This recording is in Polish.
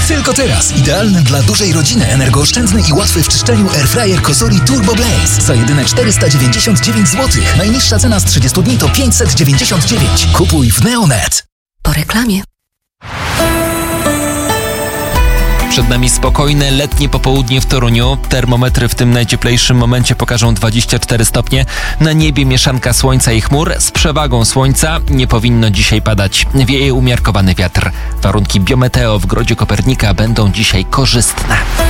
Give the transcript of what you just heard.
Tylko teraz. Idealny dla dużej rodziny, energooszczędny i łatwy w czyszczeniu airfryer Cosori Turbo Blaze. Za jedyne 499 zł. Najniższa cena z 30 dni to 599. Kupuj w Neonet. Po reklamie. Przed nami spokojne, letnie popołudnie w Toruniu. Termometry w tym najcieplejszym momencie pokażą 24 stopnie. Na niebie mieszanka słońca i chmur. Z przewagą słońca nie powinno dzisiaj padać. Wieje umiarkowany wiatr. Warunki biometeo w Grodzie Kopernika będą dzisiaj korzystne.